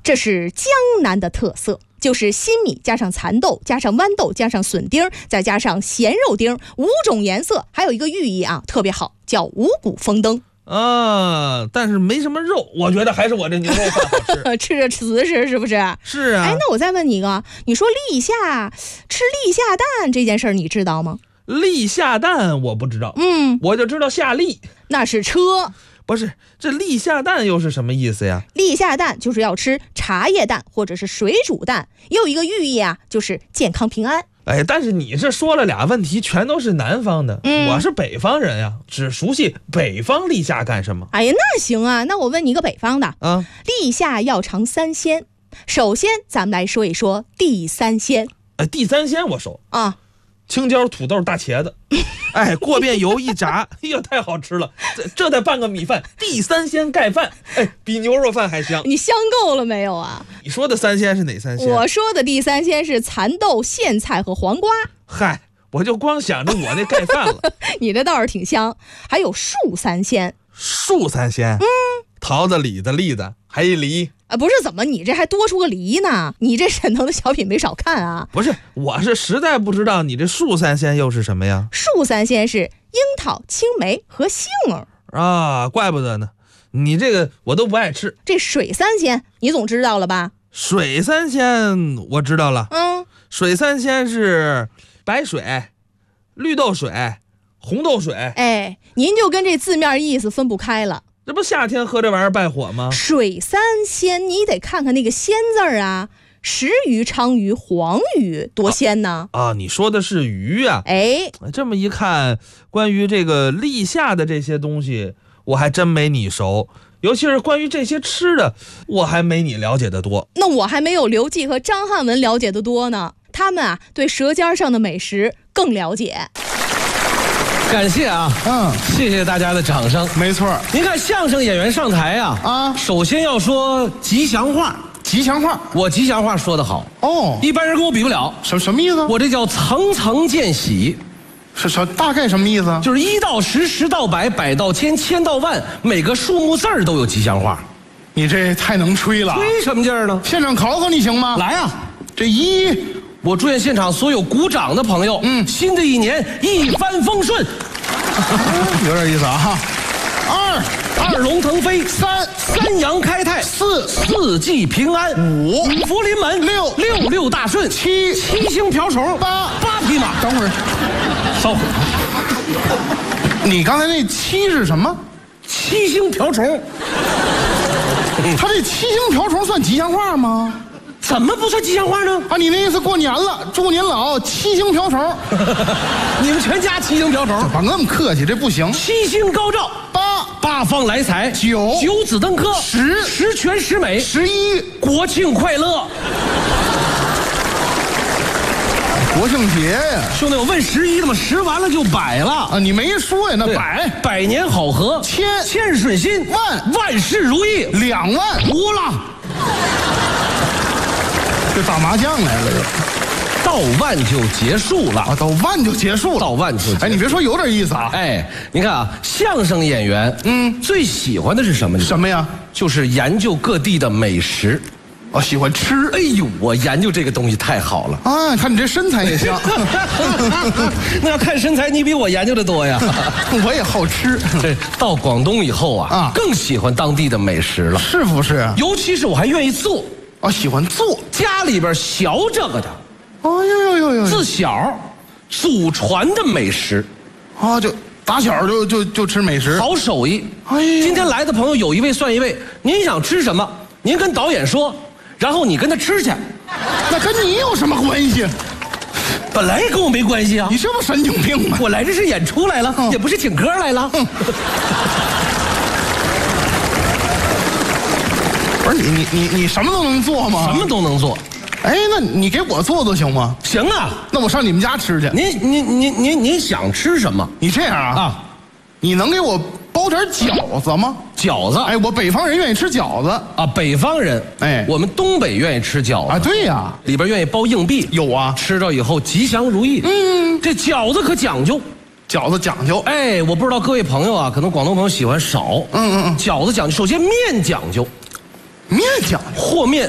这是江南的特色，就是新米加上蚕豆加上豌豆加上笋丁再加上咸肉丁，5种颜色，还有一个寓意啊，特别好，叫五谷丰登。 但是没什么肉，我觉得还是我这牛肉饭好吃。 吃着瓷实是不是？ 是啊。 哎，那我再问你一个，你说立夏吃立夏蛋这件事儿你知道吗？ 立夏蛋我不知道，我就知道夏利， 那是车。 不是，这立夏蛋又是什么意思呀？ 立夏蛋就是要吃茶叶蛋或者是水煮蛋，也有一个寓意啊，就是健康平安。 哎，但是你这说了俩问题，全都是南方的，我是北方人呀，只熟悉北方立夏干什么？ 哎呀，那行啊，那我问你一个北方的啊，立夏要尝3鲜，首先咱们来说一说地3鲜。 地3鲜我熟啊， 青椒、土豆、大茄子，哎，过遍油一炸，哎呀，太好吃了！这再拌个米饭，地3鲜盖饭，哎，比牛肉饭还香。 你香够了没有啊？ 你说的3鲜是哪3鲜？ 我说的地3鲜是蚕豆、苋菜和黄瓜。 嗨，我就光想着我那盖饭了。 你这倒是挺香。还有树3鲜。 树3鲜？桃子、李子、栗子，还一梨。 不是，怎么你这还多出个梨呢？你这沈腾的小品没少看啊。 不是，我是实在不知道你这树3鲜又是什么呀？ 树3鲜是樱桃、青梅和杏儿啊，怪不得呢。你这个我都不爱吃。 这水3鲜你总知道了吧？ 水3鲜我知道了。水3鲜是白水、绿豆水、红豆水。 哎，您就跟这字面意思分不开了。 这不夏天喝这玩意儿败火吗？ 水3鲜你得看看那个鲜字儿啊，石鱼、鲳鱼、黄鱼多鲜呢。 你说的是鱼啊。 哎， 这么一看，关于这个立夏的这些东西我还真没你熟，尤其是关于这些吃的我还没你了解的多。 那我还没有刘季和张汉文了解的多呢，他们啊对舌尖上的美食更了解。 感谢啊，谢谢大家的掌声。 没错， 您看相声演员上台啊，首先要说吉祥话。 吉祥话， 我吉祥话说得好哦，一般人跟我比不了。 什么意思？ 我这叫层层见喜。 大概什么意思？ 就是1到10，10到100，100到1000，1000到万，每个数目字儿都有吉祥话。 你这太能吹了。 吹什么劲儿呢？ 现场考考你行吗？ 来啊！ 这1， 我祝愿现场所有鼓掌的朋友，新的一年一帆风顺。 有点意思啊。 2龙腾飞 ，3 阳开泰，4季平安，5福临门，6大顺，7星瓢虫，8匹马。 等会儿，稍会。你刚才那7是什么 ？7星瓢虫。 他这7星瓢虫算吉祥话吗？ 怎么不算吉祥话呢？ 你那意思过年了，祝您老7星瓢虫。 你们全家7星瓢虫， 别那么客气，这不行。 7星高照，8方来财，9子登科，10全10美，11国庆快乐。 国庆节呀， 兄弟，我问11的嘛，10完了就100了啊！你没说呀，那百年好合，1000日顺心，万事如意 ，2万无了。 这打麻将来了， 到万就结束了啊！到万就结束了， 到万就结束。 哎，你别说，有点意思啊！ 哎，你看啊，相声演员，最喜欢的是什么？ 什么呀？ 就是研究各地的美食。 喜欢吃。 哎呦，我研究这个东西太好了啊！看你这身材也像。 那要看身材，你比我研究的多呀。 我也好吃。 这到广东以后啊，更喜欢当地的美食了， 是不是？ 尤其是我还愿意做。 喜欢做， 家里边学这个的。 呦， 自小祖传的美食， 就打小就吃美食， 好手艺。今天来的朋友有一位算一位，您想吃什么，您跟导演说，然后你跟他吃去。 那跟你有什么关系？ 本来跟我没关系啊！ 你这不神经病吗？ 我来这是演出来了，也不是请客来了。 不是你什么都能做吗？ 什么都能做。 哎，那你给我做行吗？ 行啊， 那我上你们家吃去。 您想吃什么？ 你这样啊，你能给我包点饺子吗？ 饺子？ 哎，我北方人愿意吃饺子啊。北方人，哎，我们东北愿意吃饺子啊。对呀， 里边愿意包硬币。 有啊， 吃到以后吉祥如意。这饺子可讲究。 饺子讲究， 哎，我不知道各位朋友啊，可能广东朋友喜欢少。饺子讲究，首先面讲究。 面讲究， 和面